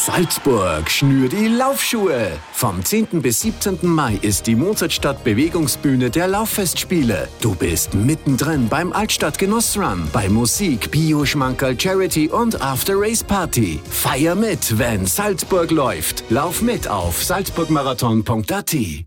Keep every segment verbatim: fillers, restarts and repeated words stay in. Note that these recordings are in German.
Salzburg, schnür die Laufschuhe! Vom zehnten bis siebzehnten Mai ist die Mozartstadt Bewegungsbühne der Lauffestspiele. Du bist mittendrin beim Altstadt-Genussrun, bei Musik, Bio-Schmankerl, Charity und After-Race-Party. Feier mit, wenn Salzburg läuft. Lauf mit auf salzburgmarathon punkt a t.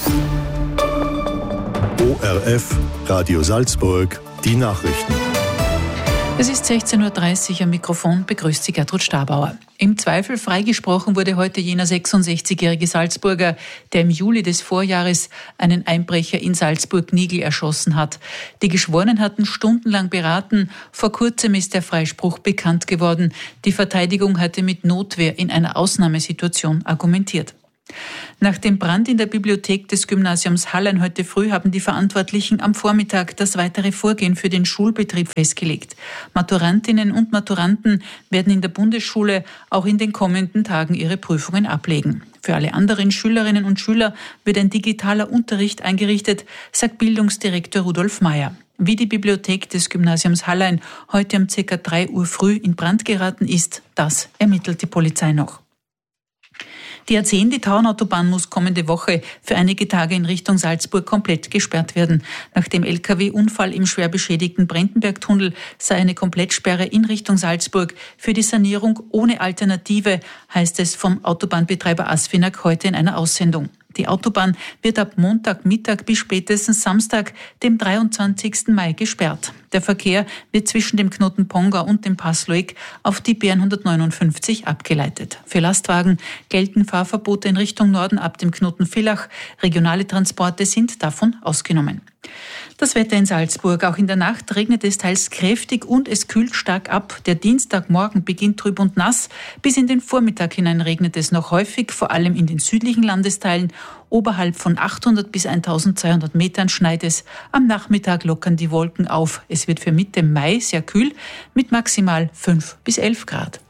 O R F, Radio Salzburg, die Nachrichten. Es ist sechzehn Uhr dreißig, am Mikrofon begrüßt Sie Gertrud Stabauer. Im Zweifel freigesprochen wurde heute jener sechsundsechzigjährige Salzburger, der im Juli des Vorjahres einen Einbrecher in Salzburg-Nigl erschossen hat. Die Geschworenen hatten stundenlang beraten. Vor kurzem ist der Freispruch bekannt geworden. Die Verteidigung hatte mit Notwehr in einer Ausnahmesituation argumentiert. Nach dem Brand in der Bibliothek des Gymnasiums Hallein heute früh haben die Verantwortlichen am Vormittag das weitere Vorgehen für den Schulbetrieb festgelegt. Maturantinnen und Maturanten werden in der Bundesschule auch in den kommenden Tagen ihre Prüfungen ablegen. Für alle anderen Schülerinnen und Schüler wird ein digitaler Unterricht eingerichtet, sagt Bildungsdirektor Rudolf Mayer. Wie die Bibliothek des Gymnasiums Hallein heute um ca. drei Uhr früh in Brand geraten ist, das ermittelt die Polizei noch. Die A zehn, die Tauernautobahn, muss kommende Woche für einige Tage in Richtung Salzburg komplett gesperrt werden. Nach dem L K W-Unfall im schwer beschädigten Brentenbergtunnel sei eine Komplettsperre in Richtung Salzburg für die Sanierung ohne Alternative, heißt es vom Autobahnbetreiber Asfinag heute in einer Aussendung. Die Autobahn wird ab Montagmittag bis spätestens Samstag, dem dreiundzwanzigsten Mai, gesperrt. Der Verkehr wird zwischen dem Knoten Pongau und dem Pass Loic auf die B hundertneunundfünfzig abgeleitet. Für Lastwagen gelten Fahrverbote in Richtung Norden ab dem Knoten Villach. Regionale Transporte sind davon ausgenommen. Das Wetter in Salzburg. Auch in der Nacht regnet es teils kräftig und es kühlt stark ab. Der Dienstagmorgen beginnt trüb und nass. Bis in den Vormittag hinein regnet es noch häufig, vor allem in den südlichen Landesteilen. Oberhalb von achthundert bis eintausendzweihundert Metern schneit es. Am Nachmittag lockern die Wolken auf. Es wird für Mitte Mai sehr kühl mit maximal fünf bis elf Grad.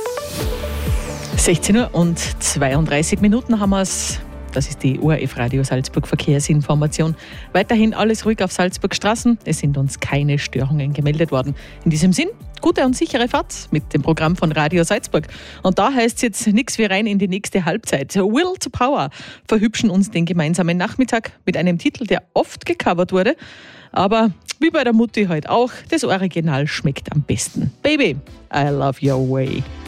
sechzehn Uhr und zweiunddreißig Minuten haben wir es. Das ist die O R F Radio Salzburg Verkehrsinformation. Weiterhin alles ruhig auf Salzburg Straßen. Es sind uns keine Störungen gemeldet worden. In diesem Sinn, gute und sichere Fahrt mit dem Programm von Radio Salzburg. Und da heißt es jetzt nichts wie rein in die nächste Halbzeit. Will to Power verhübschen uns den gemeinsamen Nachmittag mit einem Titel, der oft gecovert wurde. Aber wie bei der Mutti heute auch, das Original schmeckt am besten. Baby, I love your way.